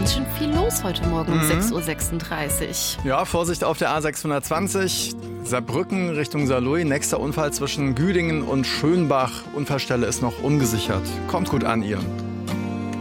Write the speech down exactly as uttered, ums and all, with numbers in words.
ganz schön viel los heute Morgen um Mhm. sechs Uhr sechsunddreißig. Ja, Vorsicht auf der A sechshundertzwanzig, Saarbrücken Richtung Saarlouis. Nächster Unfall zwischen Güdingen und Schönbach. Unfallstelle ist noch ungesichert. Kommt gut an, ihr.